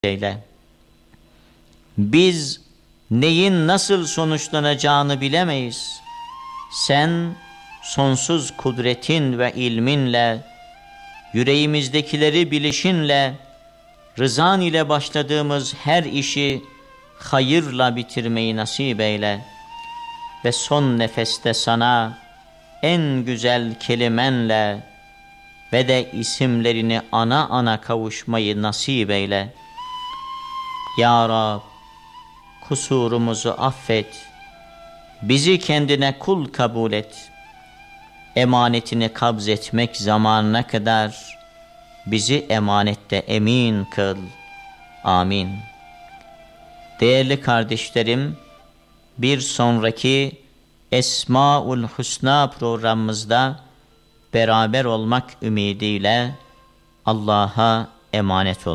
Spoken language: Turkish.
eyle. Biz neyin nasıl sonuçlanacağını bilemeyiz. Sen sonsuz kudretin ve ilminle, yüreğimizdekileri bilişinle, rızan ile başladığımız her işi hayırla bitirmeyi nasip eyle. Ve son nefeste sana en güzel kelimenle ve de isimlerini ana ana kavuşmayı nasip eyle. Ya Rab, kusurumuzu affet, bizi kendine kul kabul et. Emanetini kabz etmek zamanına kadar bizi emanette emin kıl. Amin. Değerli kardeşlerim, bir sonraki Esmaül Hüsna programımızda beraber olmak ümidiyle Allah'a emanet olun.